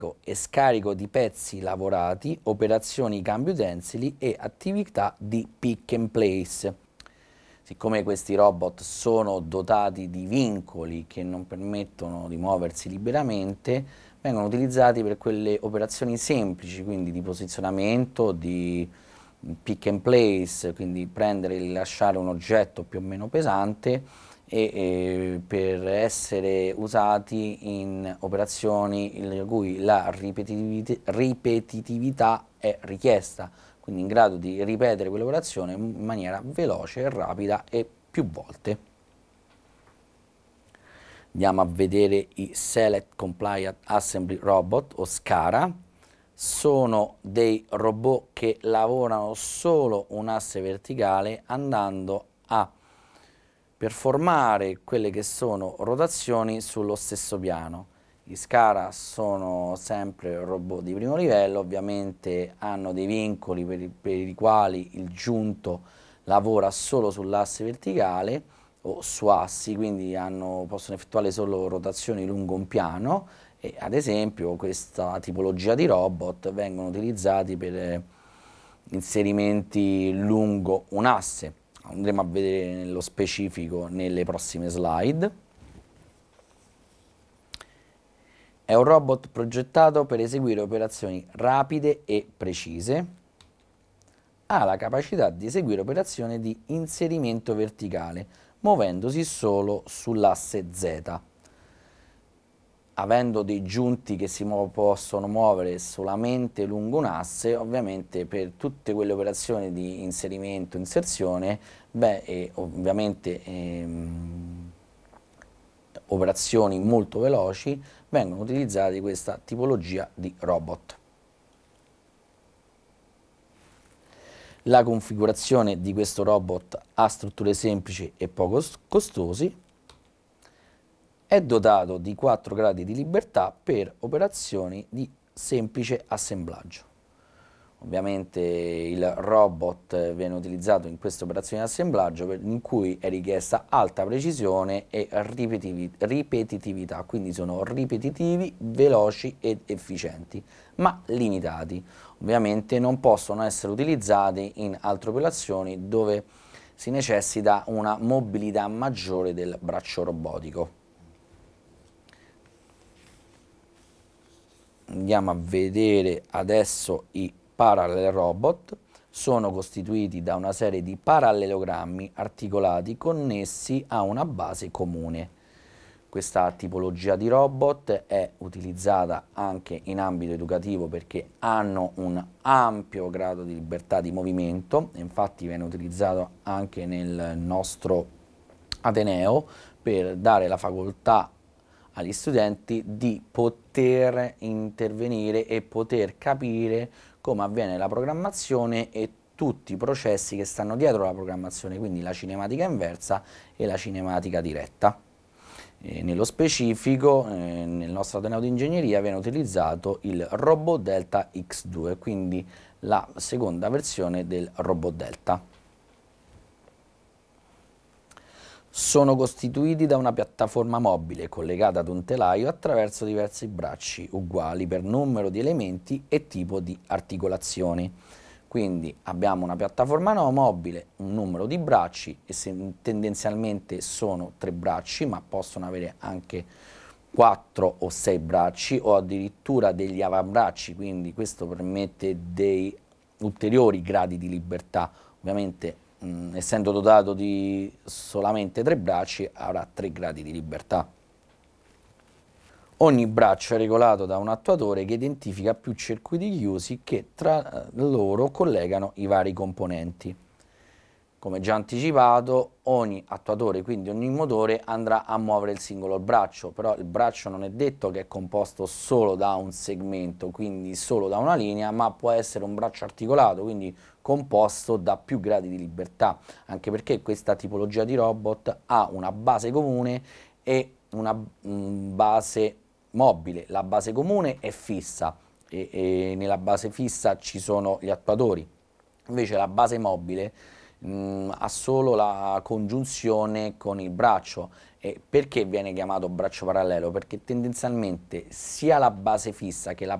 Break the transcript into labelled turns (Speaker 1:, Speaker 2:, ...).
Speaker 1: e scarico di pezzi lavorati, operazioni di cambio utensili e attività di pick and place. Siccome questi robot sono dotati di vincoli che non permettono di muoversi liberamente, vengono utilizzati per quelle operazioni semplici, quindi di posizionamento, di pick and place, quindi prendere e rilasciare un oggetto più o meno pesante e per essere usati in operazioni in cui la ripetitività è richiesta, quindi in grado di ripetere quell'operazione in maniera veloce e rapida e più volte. Andiamo a vedere i Select Compliant Assembly Robot o SCARA. Sono dei robot che lavorano solo un asse verticale andando a performare quelle che sono rotazioni sullo stesso piano. Gli SCARA sono sempre robot di primo livello, ovviamente hanno dei vincoli per i quali il giunto lavora solo sull'asse verticale o su assi, quindi possono effettuare solo rotazioni lungo un piano e ad esempio questa tipologia di robot vengono utilizzati per inserimenti lungo un asse. Andremo a vedere nello specifico nelle prossime slide. È un robot progettato per eseguire operazioni rapide e precise. Ha la capacità di eseguire operazioni di inserimento verticale, muovendosi solo sull'asse Z. Avendo dei giunti che si possono muovere solamente lungo un asse, ovviamente per tutte quelle operazioni di inserimento, inserzione, ovviamente operazioni molto veloci, vengono utilizzate questa tipologia di robot. La configurazione di questo robot ha strutture semplici e poco costosi. È dotato di 4 gradi di libertà per operazioni di semplice assemblaggio. Ovviamente il robot viene utilizzato in queste operazioni di assemblaggio in cui è richiesta alta precisione e ripetitività, quindi sono ripetitivi, veloci ed efficienti, ma limitati. Ovviamente non possono essere utilizzati in altre operazioni dove si necessita una mobilità maggiore del braccio robotico. Andiamo a vedere adesso i parallel robot. Sono costituiti da una serie di parallelogrammi articolati connessi a una base comune. Questa tipologia di robot è utilizzata anche in ambito educativo perché hanno un ampio grado di libertà di movimento, infatti viene utilizzato anche nel nostro Ateneo per dare la facoltà agli studenti di poter intervenire e poter capire come avviene la programmazione e tutti i processi che stanno dietro la programmazione, quindi la cinematica inversa e la cinematica diretta. Nello specifico, nel nostro Ateneo di Ingegneria viene utilizzato il Robot Delta X2, quindi la seconda versione del Robot Delta. Sono costituiti da una piattaforma mobile collegata ad un telaio attraverso diversi bracci uguali per numero di elementi e tipo di articolazioni. Quindi abbiamo una piattaforma mobile, un numero di bracci e tendenzialmente sono 3 bracci, ma possono avere anche 4 o 6 bracci o addirittura degli avambracci, quindi questo permette dei ulteriori gradi di libertà. Ovviamente essendo dotato di solamente 3 bracci avrà 3 gradi di libertà. Ogni braccio è regolato da un attuatore che identifica più circuiti chiusi che tra loro collegano i vari componenti. Come già anticipato, ogni attuatore, quindi ogni motore, andrà a muovere il singolo braccio, però il braccio non è detto che è composto solo da un segmento, quindi solo da una linea, ma può essere un braccio articolato, quindi composto da più gradi di libertà, anche perché questa tipologia di robot ha una base comune e una base mobile. La base comune è fissa e nella base fissa ci sono gli attuatori, invece la base mobile ha solo la congiunzione con il braccio E perché viene chiamato braccio parallelo? Perché tendenzialmente sia la base fissa che la